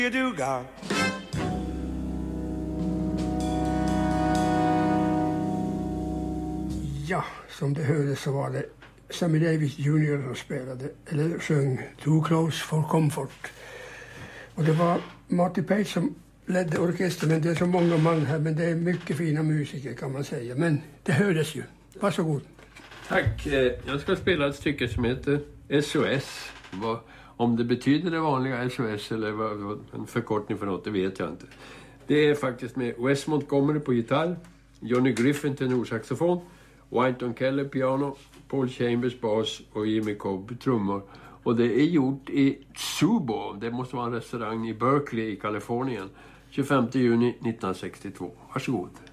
Ja, som det hördes så var det Sammy Davis Jr. som spelade, eller sjöng Too Close for Comfort. Och det var Marty Page som ledde orkestern. Det är så många man här, men det är mycket fina musiker kan man säga. Men det hördes ju. Varsågod. Tack. Jag ska spela ett stycke som heter SOS. Om det betyder det vanliga SOS eller en förkortning för något, det vet jag inte. Det är faktiskt med Wes Montgomery på gitarr, Johnny Griffin tenorsaxofon, Wynton Keller piano, Paul Chambers bas och Jimmy Cobb trummor. Och det är gjort i Tsubo, det måste vara en restaurang i Berkeley i Kalifornien, 25 juni 1962. Varsågod.